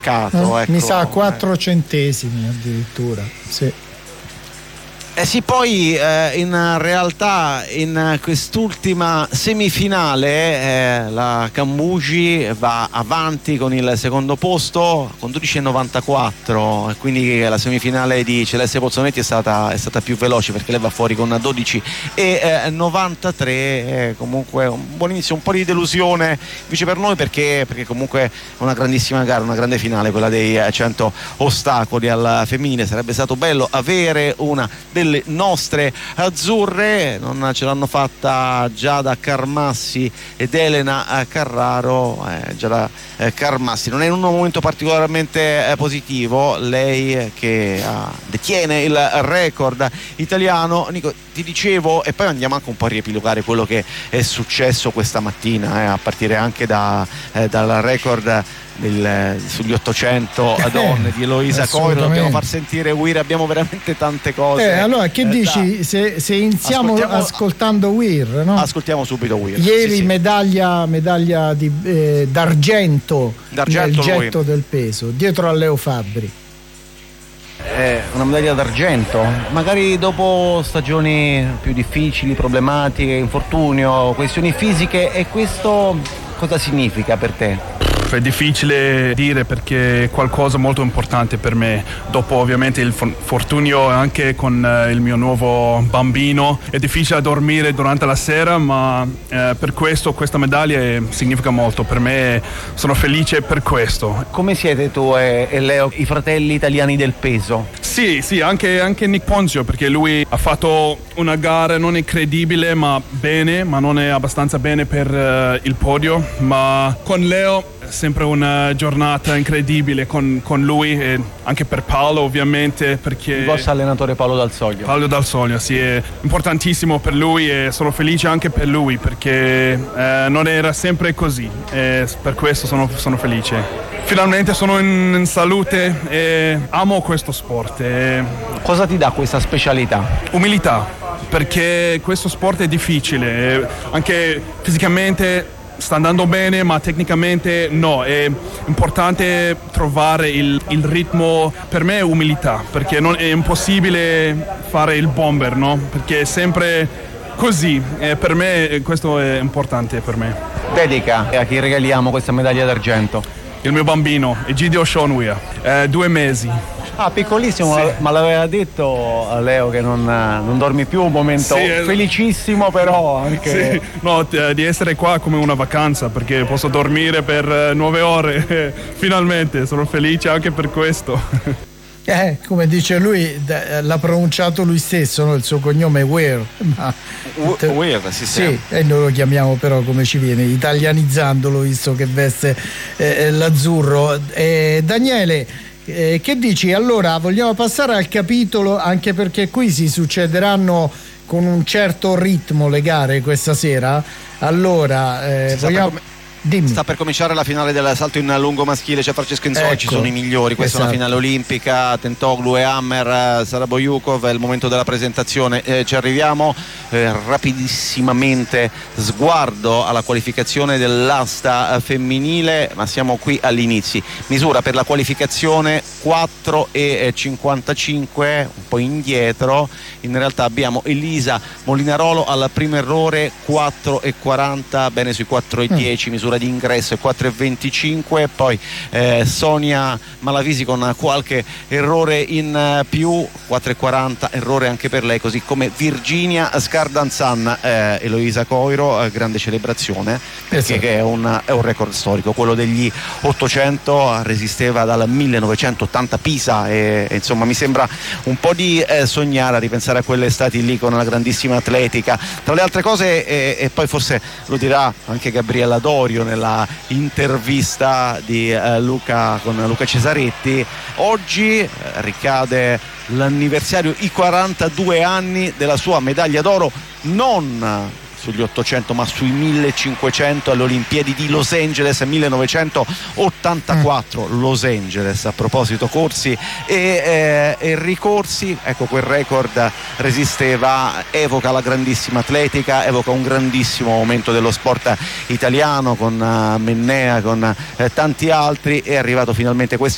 Ecco. Mi sa 4 centesimi addirittura, sì. Sì, poi in realtà in quest'ultima semifinale la Cambugi va avanti con il secondo posto con 12,94, quindi la semifinale di Celeste Pozzonetti è stata più veloce, perché lei va fuori con 12,93. Comunque un buon inizio, un po' di delusione invece per noi, perché comunque è una grandissima gara, una grande finale quella dei 100 ostacoli al femminile. Sarebbe stato bello avere una delle nostre azzurre, non ce l'hanno fatta Giada Carmassi ed Elena Carraro. Giada Carmassi non è in un momento particolarmente positivo, lei che detiene il record italiano. Nico, ti dicevo, e poi andiamo anche un po' a riepilogare quello che è successo questa mattina, a partire anche dal record sugli 800 donne di Eloisa Coiro. Dobbiamo far sentire Weir, abbiamo veramente tante cose. Allora che dici se iniziamo ascoltando Weir, no? Ascoltiamo subito Weir. Ieri sì. medaglia d'argento nel getto lui del peso, dietro a Leo Fabbri. Una medaglia d'argento, magari dopo stagioni più difficili, problematiche, infortunio, questioni fisiche. E questo cosa significa per te? È difficile dire, perché è qualcosa molto importante per me. Dopo ovviamente il fortunio anche con il mio nuovo bambino, è difficile dormire durante la sera, ma per questo questa medaglia significa molto per me. Sono felice per questo. Come siete tu e Leo, i fratelli italiani del peso? Sì, anche Nick Ponzio, perché lui ha fatto una gara non incredibile ma bene, ma non è abbastanza bene per il podio. Ma con Leo sempre una giornata incredibile con lui, e anche per Paolo ovviamente, perché il vostro allenatore Paolo Dal Soglio, sì, è importantissimo per lui, e sono felice anche per lui, perché non era sempre così, e per questo sono felice. Finalmente sono in salute e amo questo sport. Cosa ti dà questa specialità? Umiltà, perché questo sport è difficile, anche fisicamente sta andando bene, ma tecnicamente no. È importante trovare il ritmo. Per me è umiltà, perché non è impossibile fare il bomber, no? Perché è sempre così, e per me questo è importante per me. Dedica a chi regaliamo questa medaglia d'argento? Il mio bambino, Egidio Sean Weir, 2 mesi. Piccolissimo, sì. Ma l'aveva detto a Leo che non dormi più, un momento felicissimo, però anche... Sì. No, di essere qua come una vacanza, perché posso dormire per 9 ore, finalmente, sono felice anche per questo. Come dice lui, l'ha pronunciato lui stesso, no? Il suo cognome è Weir. Weir, sì. E noi lo chiamiamo però come ci viene, italianizzandolo, visto che veste l'azzurro. Daniele, che dici? Allora vogliamo passare al capitolo, anche perché qui si succederanno con un certo ritmo le gare questa sera. Allora dimmi. Sta per cominciare la finale del salto in lungo maschile, c'è Francesco Inzoi, ci sono i migliori, questa è una finale olimpica, Tentoglu e Hammer, Saraboyukov, è il momento della presentazione, ci arriviamo. Rapidissimamente sguardo alla qualificazione dell'asta femminile, ma siamo qui all'inizio. Misura per la qualificazione 4,55, un po' indietro. In realtà abbiamo Elisa Molinarolo al primo errore 4,40, bene sui 4,10, misura di ingresso è 4,25, poi Sonia Malavisi con qualche errore in più, 4,40, errore anche per lei, così come Virginia Scardanzan. Eloisa Coiro, grande celebrazione, perché è un record storico, quello degli 800, resisteva dal 1980 Pisa, e insomma mi sembra un po' di sognare a ripensare a quelle estati lì con una grandissima atletica. Tra le altre cose, e poi forse lo dirà anche Gabriella Dorio nella intervista di Luca con Luca Cesaretti, oggi ricade l'anniversario, i 42 anni della sua medaglia d'oro, non sugli 800 ma sui 1500 alle Olimpiadi di Los Angeles 1984. Los Angeles, a proposito corsi e ricorsi, ecco, quel record resisteva, evoca la grandissima atletica, evoca un grandissimo momento dello sport italiano con Mennea, con tanti altri. È arrivato finalmente questo